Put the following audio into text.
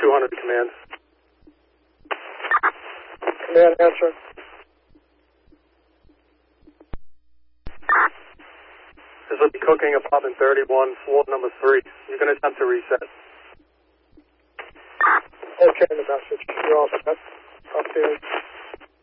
200 command. Command, answer. This will be cooking apartment 31, floor number 3. You can attempt to reset. Okay, the message. You're all set. Update.